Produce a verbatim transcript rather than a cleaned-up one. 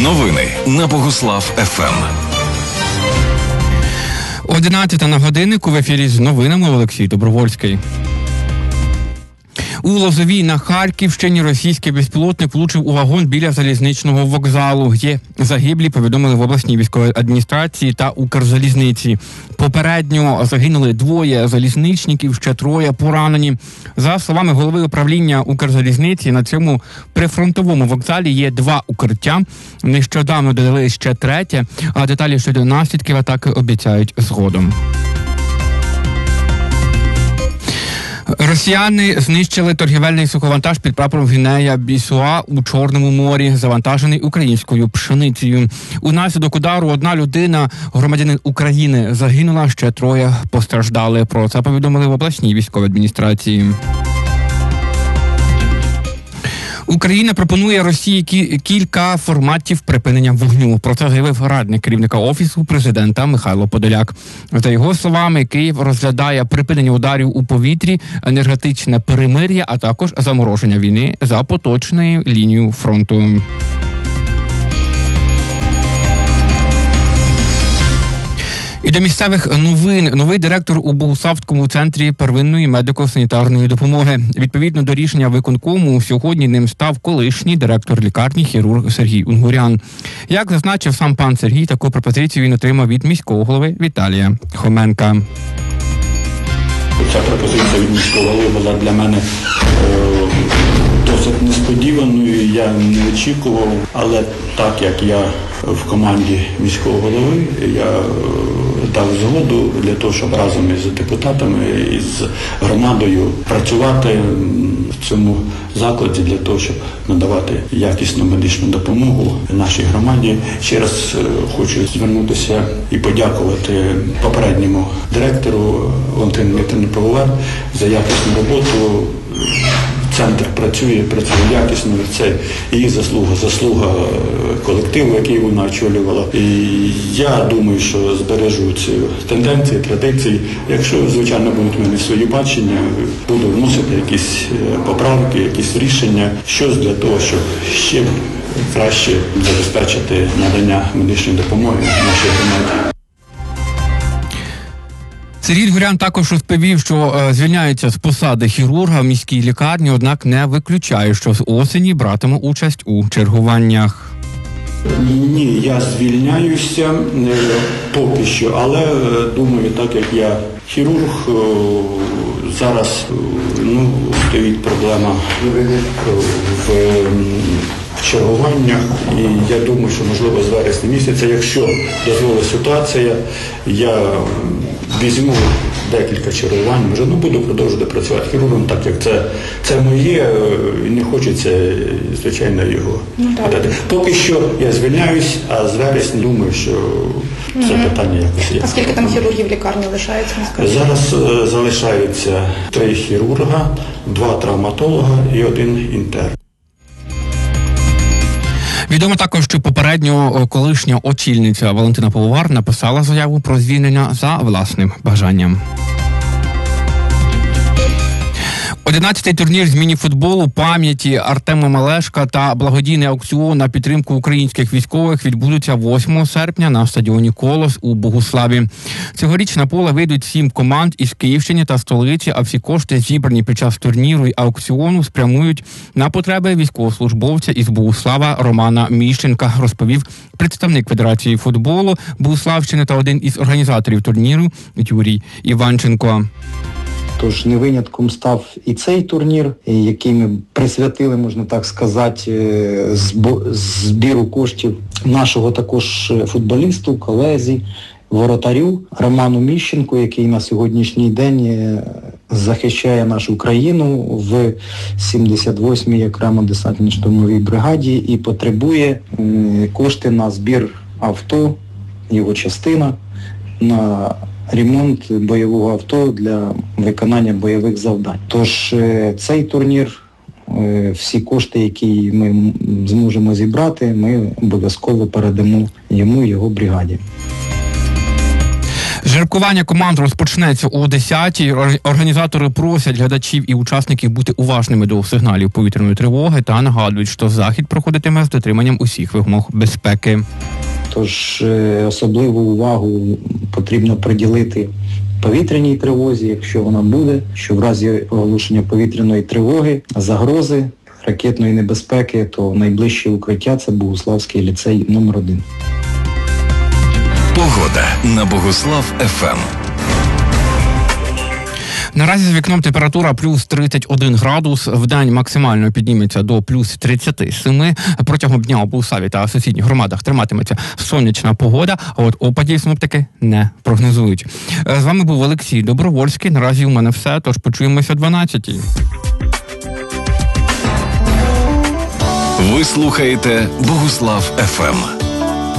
Новини на Богуслав еф ем. одинадцята на годиннику, в ефірі з новинами Олексій Добровольський. У Лозовій на Харківщині російський безпілотник влучив у вагон біля залізничного вокзалу. Є загиблі, повідомили в обласній військовій адміністрації та Укрзалізниці. Попередньо загинули двоє залізничників, ще троє поранені. За словами голови управління Укрзалізниці, на цьому прифронтовому вокзалі є два укриття. Нещодавно додали ще третє, а деталі щодо наслідків атаки обіцяють згодом. Росіяни знищили торгівельний суховантаж під прапором Гвінея-Бісауа у Чорному морі, завантажений українською пшеницею. Унаслідок удару одна людина, громадянин України, загинула, ще троє постраждали. Про це повідомили в обласній військовій адміністрації. Україна пропонує Росії кілька форматів припинення вогню. Про це заявив радник керівника Офісу президента Михайло Подоляк. За його словами, Київ розглядає припинення ударів у повітрі, енергетичне перемир'я, а також замороження війни за поточною лінією фронту. І до місцевих новин. Новий директор у Богуславському центрі первинної медико-санітарної допомоги. Відповідно до рішення виконкому, сьогодні ним став колишній директор лікарні хірург Сергій Унгурян. Як зазначив сам пан Сергій, таку пропозицію він отримав від міського голови Віталія Хоменка. Ця пропозиція від міського голови була для мене е, досить несподіваною, я не очікував, але так як я в команді міського голови, я е, дав згоду для того, щоб разом із депутатами, із громадою працювати в цьому закладі для того, щоб надавати якісну медичну допомогу нашій громаді. Ще раз е, хочу звернутися і подякувати попередньому директору Валентину Вікторівну Пивовар за якісну роботу. Центр працює, працює якісно, це її заслуга, заслуга колективу, який вона очолювала. І я думаю, що збережу ці тенденції, традиції. Якщо, звичайно, будуть в мене свої бачення, буду вносити якісь поправки, якісь рішення, щось для того, щоб ще краще забезпечити надання медичної допомоги нашій громаді. Сергій Унгурян також розповів, що е, звільняється з посади хірурга в міській лікарні, однак не виключає, що з осені братиме участь у чергуваннях. Ні, я звільняюся е, поки що, але е, думаю, так як я хірург, е, зараз е, ну, стоїть проблема в е, чергуваннях, і я думаю, що можливо з вересня місяця, якщо дозволить ситуація, я візьму декілька чергувань, може, ну, буду продовжувати працювати хірургом, так як це, це моє, і не хочеться, звичайно, його подати. Поки що я звільняюсь, а з вересня думаю, що це mm-hmm. питання якось є. А скільки там хірургів в лікарні лишається? Зараз е, залишається три хірурга, два травматолога і один інтерн. Відомо також, що попередньо колишня очільниця Валентина Пивовар написала заяву про звільнення за власним бажанням. одинадцятий турнір з міні-футболу пам'яті Артема Малешка та благодійний аукціон на підтримку українських військових відбудуться восьмого серпня на стадіоні «Колос» у Богуславі. Цьогоріч на поле вийдуть сім команд із Київщини та столиці, а всі кошти, зібрані під час турніру і аукціону, спрямують на потреби військовослужбовця із Богуслава Романа Міщенка, розповів представник Федерації футболу Богуславщини та один із організаторів турніру Юрій Іванченко. Тож не винятком став і цей турнір, який ми присвятили, можна так сказати, збіру коштів нашого також футболісту, колезі, воротарю Роману Міщенку, який на сьогоднішній день захищає нашу країну в сімдесят восьмій окремо десантно-штурмовій бригаді і потребує кошти на збір авто, його частина, на ремонт бойового авто для виконання бойових завдань. Тож цей турнір, всі кошти, які ми зможемо зібрати, ми обов'язково передамо йому і його бригаді. Жеребкування команд розпочнеться о десятій. Організатори просять глядачів і учасників бути уважними до сигналів повітряної тривоги та нагадують, що захід проходитиме з дотриманням усіх вимог безпеки. Тож особливу увагу потрібно приділити повітряній тривозі, якщо вона буде, що в разі оголошення повітряної тривоги, загрози, ракетної небезпеки, то найближче укриття – це Богуславський ліцей номер один. Погода на Богуслав еф ем. Наразі за вікном температура плюс тридцять один градус, вдень максимально підніметься до плюс тридцять сім. Протягом дня у Богуславі та сусідніх громадах триматиметься сонячна погода, а от опадів синоптики не прогнозують. З вами був Олексій Добровольський. Наразі у мене все, тож почуємося о дванадцятій. Ви слухаєте Богуслав еф ем.